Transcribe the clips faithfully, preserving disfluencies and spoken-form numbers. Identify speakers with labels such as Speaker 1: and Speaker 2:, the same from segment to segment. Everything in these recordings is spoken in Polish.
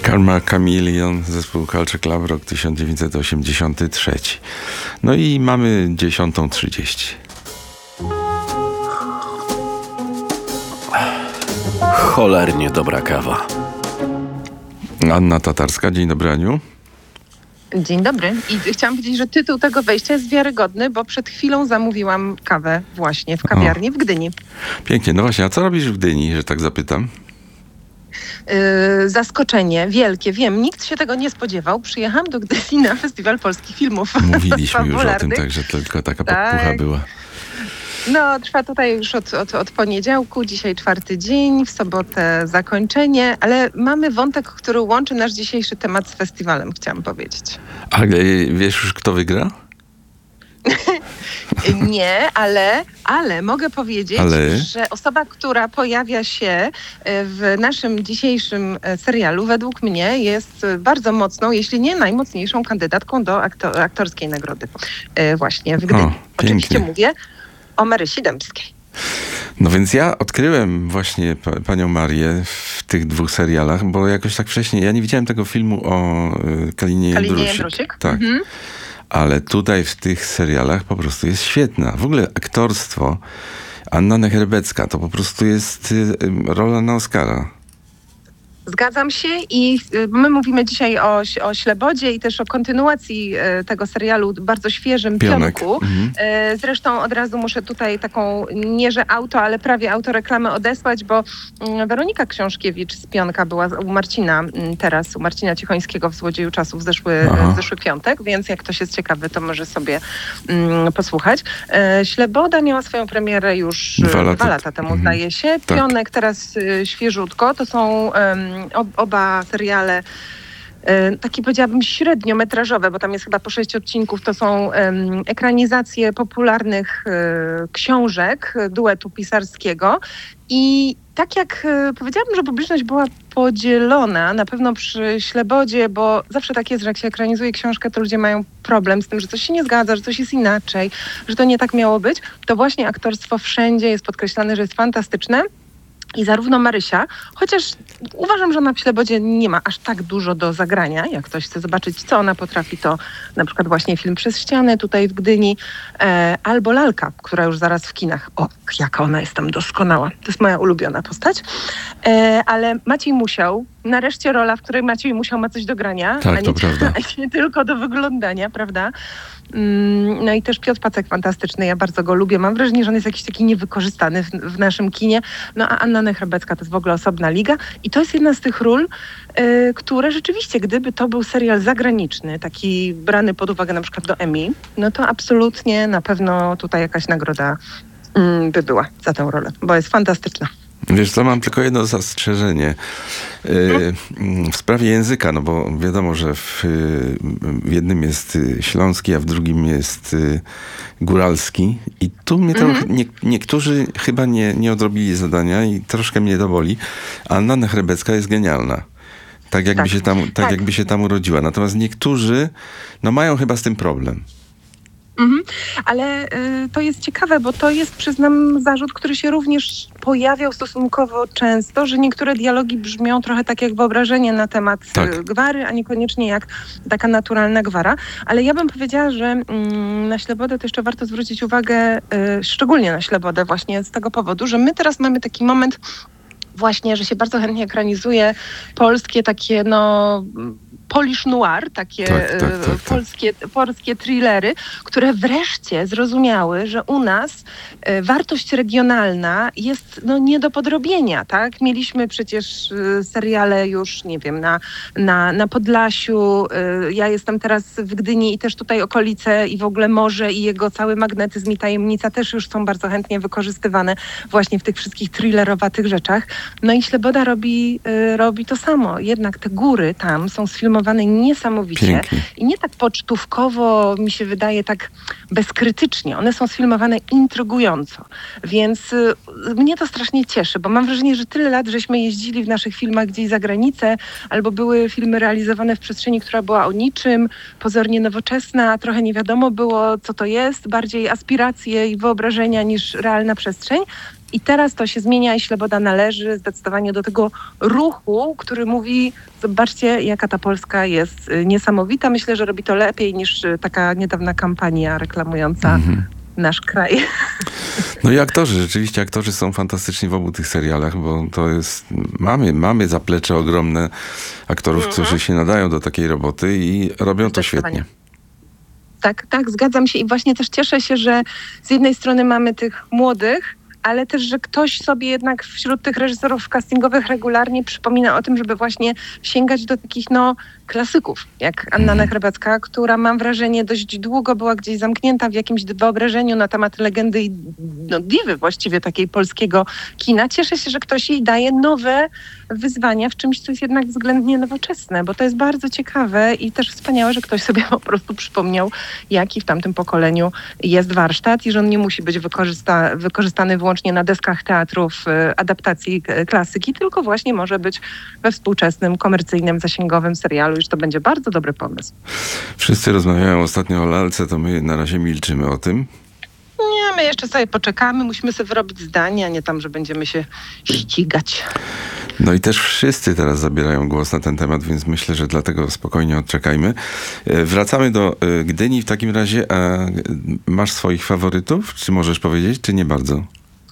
Speaker 1: Karma Chameleon, zespół Culture Club, rok tysiąc dziewięćset osiemdziesiąty trzeci. No i mamy dziesiątą trzydzieści.
Speaker 2: Cholernie dobra kawa.
Speaker 1: Anna Tatarska, dzień dobry, Aniu.
Speaker 3: Dzień dobry. I chciałam powiedzieć, że tytuł tego wejścia jest wiarygodny, bo przed chwilą zamówiłam kawę właśnie w kawiarni o. w Gdyni.
Speaker 1: Pięknie. No właśnie, a co robisz w Gdyni, że tak zapytam?
Speaker 3: Yy, zaskoczenie wielkie. Wiem, nikt się tego nie spodziewał. Przyjechałam do Gdyni na Festiwal Polskich Filmów.
Speaker 1: Mówiliśmy już o tym, także tylko taka
Speaker 3: tak.
Speaker 1: podpucha była.
Speaker 3: No, trwa tutaj już od, od, od poniedziałku, dzisiaj czwarty dzień, w sobotę zakończenie, ale mamy wątek, który łączy nasz dzisiejszy temat z festiwalem, chciałam powiedzieć.
Speaker 1: Ale wiesz już, kto wygra?
Speaker 3: Nie, ale, ale mogę powiedzieć,
Speaker 1: ale...
Speaker 3: że osoba, która pojawia się w naszym dzisiejszym serialu, według mnie jest bardzo mocną, jeśli nie najmocniejszą kandydatką do aktor- aktorskiej nagrody. Właśnie w Gdyni.
Speaker 1: O,
Speaker 3: oczywiście mówię o Marysi Dębskiej.
Speaker 1: No więc ja odkryłem właśnie pa- panią Marię w tych dwóch serialach, bo jakoś tak wcześniej, ja nie widziałem tego filmu o y, Kalinie
Speaker 3: Kalinie
Speaker 1: Jędrusik.
Speaker 3: Jędrusik?
Speaker 1: Tak.
Speaker 3: Mhm.
Speaker 1: Ale tutaj w tych serialach po prostu jest świetna. W ogóle aktorstwo Anna Necherbecka to po prostu jest y, y, rola na Oscara.
Speaker 3: Zgadzam się i my mówimy dzisiaj o, o Ślebodzie i też o kontynuacji tego serialu, bardzo świeżym
Speaker 1: Pionek.
Speaker 3: Pionku.
Speaker 1: Mhm.
Speaker 3: Zresztą od razu muszę tutaj taką, nie że auto, ale prawie autoreklamę odesłać, bo Weronika Książkiewicz z Pionka była u Marcina teraz, u Marcina Cichońskiego w Złodzieju Czasów w zeszły, w zeszły piątek, więc jak ktoś jest ciekawy, to może sobie mm, posłuchać. Śleboda miała swoją premierę już dwa lata, dwa lata temu, mhm. zdaje się. Pionek tak. teraz świeżutko. To są um, oba seriale takie, powiedziałabym, średniometrażowe, bo tam jest chyba po sześć odcinków. To są um, ekranizacje popularnych um, książek duetu pisarskiego. I tak jak um, powiedziałabym, że publiczność była podzielona, na pewno przy Ślebodzie, bo zawsze tak jest, że jak się ekranizuje książkę, to ludzie mają problem z tym, że coś się nie zgadza, że coś jest inaczej, że to nie tak miało być. To właśnie aktorstwo wszędzie jest podkreślane, że jest fantastyczne. I zarówno Marysia, chociaż uważam, że ona w Ślebodzie nie ma aż tak dużo do zagrania. Jak ktoś chce zobaczyć, co ona potrafi, to na przykład właśnie film Przez ścianę tutaj w Gdyni, e, albo Lalka, która już zaraz w kinach. O, jaka ona jest tam doskonała. To jest moja ulubiona postać. E, ale Maciej Musiał, nareszcie rola, w której Maciej Musiał ma coś do grania,
Speaker 1: tak,
Speaker 3: a, nie,
Speaker 1: to prawda.
Speaker 3: a nie tylko do wyglądania, prawda? No i też Piotr Pacek fantastyczny, ja bardzo go lubię. Mam wrażenie, że on jest jakiś taki niewykorzystany w, w naszym kinie. No a Anna Necherbecka to jest w ogóle osobna liga i to jest jedna z tych ról, y, które rzeczywiście, gdyby to był serial zagraniczny, taki brany pod uwagę na przykład do Emmy, no to absolutnie na pewno tutaj jakaś nagroda y, by była za tę rolę, bo jest fantastyczna.
Speaker 1: Wiesz co, mam tylko jedno zastrzeżenie yy, w sprawie języka, no bo wiadomo, że w, w jednym jest śląski, a w drugim jest yy, góralski i tu mnie mm-hmm. trochę, nie, niektórzy chyba nie, nie odrobili zadania i troszkę mnie to boli. Anna Necherbecka jest genialna. Tak jakby, tak. Się tam, tak, tak jakby się tam urodziła. Natomiast niektórzy no mają chyba z tym problem.
Speaker 3: Mhm. Ale y, to jest ciekawe, bo to jest, przyznam, zarzut, który się również pojawiał stosunkowo często, że niektóre dialogi brzmią trochę tak jak wyobrażenie na temat tak. gwary, a niekoniecznie jak taka naturalna gwara. Ale ja bym powiedziała, że mm, na Ślebodę to jeszcze warto zwrócić uwagę, y, szczególnie na Ślebodę właśnie z tego powodu, że my teraz mamy taki moment właśnie, że się bardzo chętnie ekranizuje polskie takie, no... Polish noir, takie tak, tak, tak, tak. polskie, polskie thrillery, które wreszcie zrozumiały, że u nas e, wartość regionalna jest no, nie do podrobienia, tak? Mieliśmy przecież e, seriale już, nie wiem, na, na, na Podlasiu, e, ja jestem teraz w Gdyni i też tutaj okolice i w ogóle morze i jego cały magnetyzm i tajemnica też już są bardzo chętnie wykorzystywane właśnie w tych wszystkich thrillerowatych rzeczach. No i Śleboda robi, e, robi to samo. Jednak te góry tam są sfilmowane niesamowicie Pięknie. I nie tak pocztówkowo, mi się wydaje, tak bezkrytycznie. One są sfilmowane intrygująco, więc y, mnie to strasznie cieszy, bo mam wrażenie, że tyle lat, żeśmy jeździli w naszych filmach gdzieś za granicę, albo były filmy realizowane w przestrzeni, która była o niczym, pozornie nowoczesna, trochę nie wiadomo było, co to jest, bardziej aspiracje i wyobrażenia niż realna przestrzeń. I teraz to się zmienia i Śleboda należy zdecydowanie do tego ruchu, który mówi, zobaczcie, jaka ta Polska jest niesamowita. Myślę, że robi to lepiej niż taka niedawna kampania reklamująca mhm. nasz kraj.
Speaker 1: No i aktorzy, rzeczywiście aktorzy są fantastyczni w obu tych serialach, bo to jest, mamy, mamy zaplecze ogromne aktorów, mhm. którzy się nadają do takiej roboty i robią to świetnie.
Speaker 3: Tak, tak, zgadzam się i właśnie też cieszę się, że z jednej strony mamy tych młodych, ale też, że ktoś sobie jednak wśród tych reżyserów castingowych regularnie przypomina o tym, żeby właśnie sięgać do takich no klasyków, jak Anna Nachrebacka, która mam wrażenie dość długo była gdzieś zamknięta w jakimś wyobrażeniu na temat legendy i no, diwy właściwie takiej polskiego kina. Cieszę się, że ktoś jej daje nowe wyzwania w czymś, co jest jednak względnie nowoczesne, bo to jest bardzo ciekawe i też wspaniałe, że ktoś sobie po prostu przypomniał, jaki w tamtym pokoleniu jest warsztat i że on nie musi być wykorzysta- wykorzystany wyłącznie na deskach teatrów adaptacji klasyki, tylko właśnie może być we współczesnym, komercyjnym, zasięgowym serialu. Już to będzie bardzo dobry pomysł.
Speaker 1: Wszyscy rozmawiają ostatnio o lalce, to my na razie milczymy o tym.
Speaker 3: Nie, my jeszcze sobie poczekamy, musimy sobie wyrobić zdanie, a nie tam, że będziemy się ścigać.
Speaker 1: No i też wszyscy teraz zabierają głos na ten temat, więc myślę, że dlatego spokojnie odczekajmy. Wracamy do Gdyni w takim razie. A masz swoich faworytów? Czy możesz powiedzieć, czy nie bardzo?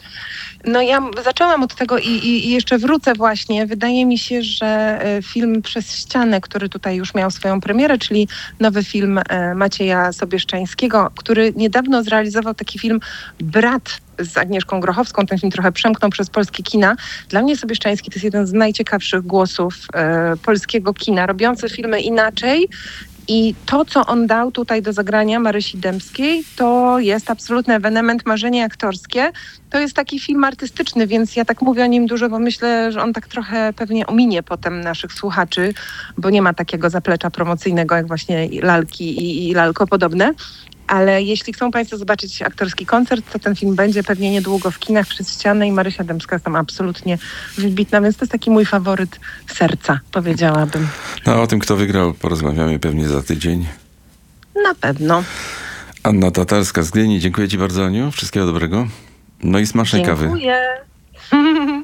Speaker 3: No ja zaczęłam od tego i, i, i jeszcze wrócę właśnie. Wydaje mi się, że film Przez ścianę, który tutaj już miał swoją premierę, czyli nowy film Macieja Sobieszczańskiego, który niedawno zrealizował taki film Brat z Agnieszką Grochowską. Ten film trochę przemknął przez polskie kina. Dla mnie Sobieszczański to jest jeden z najciekawszych głosów e, polskiego kina, robiący filmy inaczej. I to, co on dał tutaj do zagrania Marysi Dębskiej, to jest absolutny ewenement, marzenie aktorskie. To jest taki film artystyczny, więc ja tak mówię o nim dużo, bo myślę, że on tak trochę pewnie ominie potem naszych słuchaczy, bo nie ma takiego zaplecza promocyjnego jak właśnie lalki i, i lalko podobne. Ale jeśli chcą Państwo zobaczyć aktorski koncert, to ten film będzie pewnie niedługo w kinach Przez ścianę i Marysia Dębska jest tam absolutnie wybitna, więc to jest taki mój faworyt serca, powiedziałabym.
Speaker 1: No o tym, kto wygrał, porozmawiamy pewnie za tydzień.
Speaker 3: Na pewno.
Speaker 1: Anna Tatarska z Gdyni. Dziękuję Ci bardzo, Aniu. Wszystkiego dobrego. No i smacznej kawy.
Speaker 3: Dziękuję.